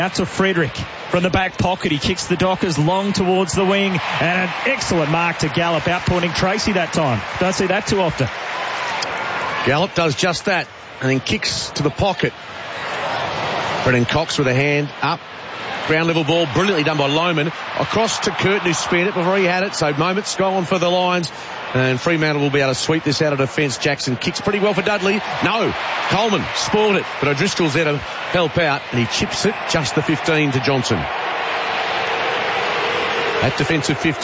Out to Frederick from the back pocket. He kicks the Dockers long towards the wing, and an excellent mark to Gallup, outpointing Tracy that time. Don't see that too often. Gallup does just that and then kicks to the pocket. Brennan Cox with a hand up. Ground level ball, brilliantly done by Lohmann. Across to Curtin, who spared it before he had it. So moments gone for the Lions. And Fremantle will be able to sweep this out of defence. Jackson kicks pretty well for Dudley. No, Coleman spoiled it, but O'Driscoll's there to help out, and he chips it just the 15 to Johnson. At defensive 50.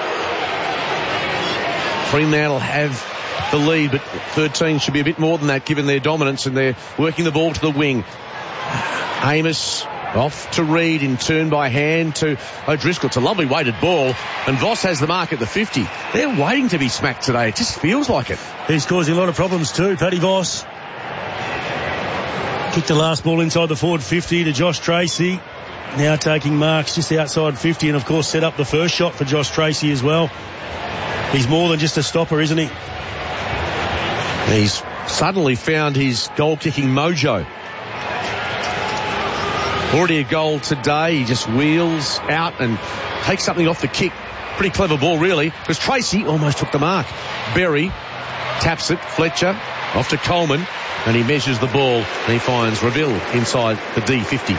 Fremantle have the lead, but 13 should be a bit more than that given their dominance, and they're working the ball to the wing. Amos off to Reid, in turn by hand to O'Driscoll. It's a lovely weighted ball, and Voss has the mark at the 50. They're waiting to be smacked today. It just feels like it. He's causing a lot of problems too, Paddy Voss. Kicked the last ball inside the forward 50 to Josh Tracy. Now taking marks just outside 50, and of course set up the first shot for Josh Tracy as well. He's more than just a stopper, isn't he? He's suddenly found his goal-kicking mojo. Already a goal today. He just wheels out and takes something off the kick. Pretty clever ball, really, because Tracy almost took the mark. Berry taps it. Fletcher off to Coleman, and he measures the ball, and he finds Reville inside the D50.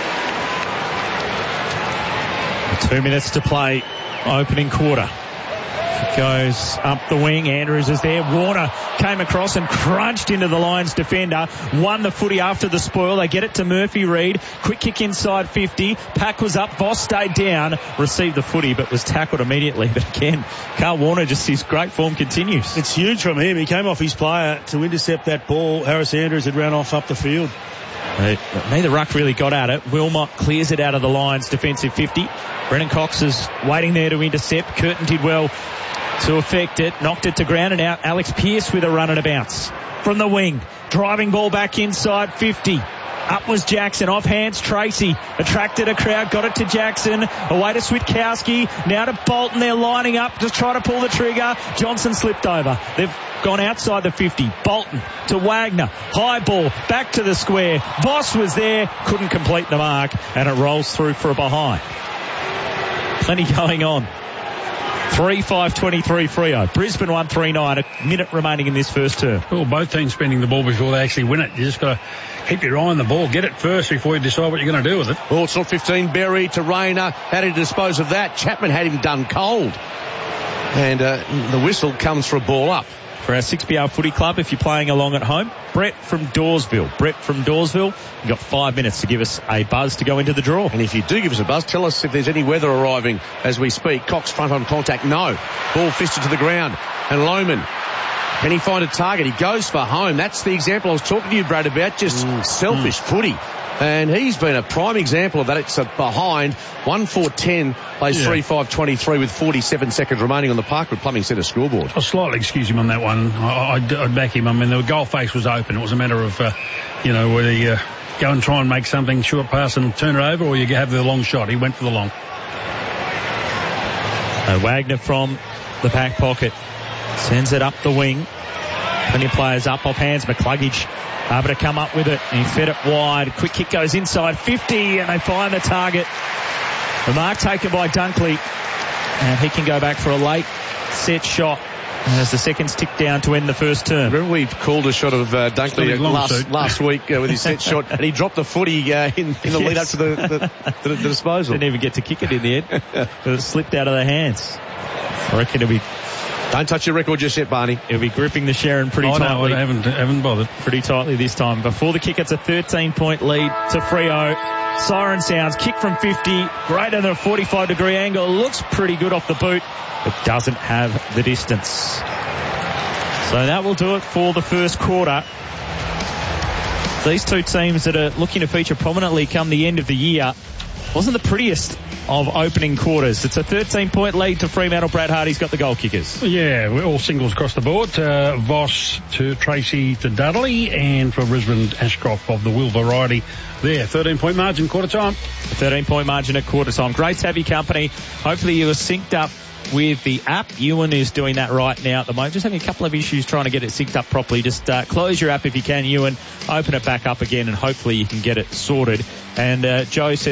2 minutes to play, opening quarter. It goes up the wing. Andrews is there. Warner came across and crunched into the Lions defender. Won the footy after the spoil. They get it to Murphy Reid. Quick kick inside 50. Pack was up. Voss stayed down. Received the footy but was tackled immediately. But again, Carl Warner, just his great form continues. It's huge from him. He came off his player to intercept that ball. Harris Andrews had ran off up the field. Neither ruck really got at it. Wilmot clears it out of the Lions defensive 50. Brennan Cox is waiting there to intercept. Curtin did well to affect it. Knocked it to ground, and out Alex Pearce with a run and a bounce. From the wing, driving ball back inside 50. Up was Jackson, off hands Tracy. Attracted a crowd, got it to Jackson. Away to Switkowski. Now to Bolton. They're lining up to try to pull the trigger. Johnson slipped over. They've gone outside the 50. Bolton to Wagner. High ball, back to the square. Voss was there, couldn't complete the mark, and it rolls through for a behind. Plenty going on. 3-5-23 Freo. Brisbane 1-3-9. A minute remaining in this first term. Well, both teams spending the ball before they actually win it. You just got to keep your eye on the ball. Get it first before you decide what you're going to do with it. Oh, it's not 15. Berry to Rayner. How did he dispose of that? Chapman had him done cold. And the whistle comes for a ball up. For our 6BR Footy Club, if you're playing along at home, Brett from Dawesville. Brett from Dawesville, you've got 5 minutes to give us a buzz to go into the draw. And if you do give us a buzz, tell us if there's any weather arriving as we speak. Cox front on contact, no. Ball fisted to the ground. And Lohmann, can he find a target? He goes for home. That's the example I was talking to you, Brad, about. Just selfish footy. And he's been a prime example of that. It's a behind. 1-4-10 plays 3-5-23 with 47 seconds remaining on the Parkwood Plumbing Centre scoreboard. I'll slightly excuse him on that one. I'd back him. I mean, the goal face was open. It was a matter of, whether you go and try and make something short pass and turn it over, or you have the long shot. He went for the long. Wagner from the back pocket sends it up the wing. Plenty of players up off hands. McCluggage able to come up with it. He fed it wide. Quick kick goes inside 50, and they find the target. The mark taken by Dunkley, and he can go back for a late set shot as the seconds tick down to end the first term. Remember we called a shot of Dunkley last week with his set shot, and he dropped the footy in the lead up to the disposal. Didn't even get to kick it in the end. It slipped out of their hands. I reckon it'll be... Don't touch your record just yet, Barney. He'll be gripping the Sharon pretty tightly. No, I haven't bothered. Pretty tightly this time. Before the kick, it's a 13-point lead to Freo. Siren sounds. Kick from 50. Greater than a 45-degree angle. Looks pretty good off the boot, but doesn't have the distance. So that will do it for the first quarter. These two teams that are looking to feature prominently come the end of the year wasn't the prettiest of opening quarters. It's a 13-point lead to Fremantle. Brad Hardy's got the goal kickers. Yeah, we're all singles across the board. Voss to Tracy to Dudley, and for Brisbane, Ashcroft of the Will variety there. 13-point margin, quarter time. 13-point margin at quarter time. Great to have your company. Hopefully you are synced up with the app. Ewan is doing that right now at the moment. Just having a couple of issues trying to get it synced up properly. Just close your app if you can, Ewan. Open it back up again, and hopefully you can get it sorted. And Joe says